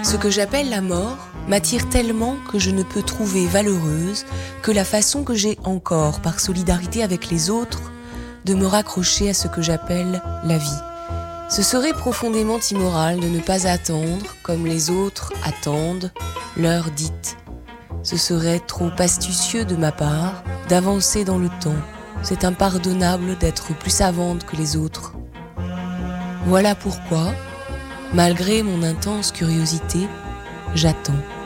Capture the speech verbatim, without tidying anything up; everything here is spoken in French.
Ce que j'appelle la mort m'attire tellement que je ne peux trouver valeureuse que la façon que j'ai encore, par solidarité avec les autres, de me raccrocher à ce que j'appelle la vie. Ce serait profondément immoral de ne pas attendre, comme les autres attendent, l'heure dite. Ce serait trop astucieux de ma part d'avancer dans le temps. C'est impardonnable d'être plus savante que les autres. Voilà pourquoi, malgré mon intense curiosité, j'attends.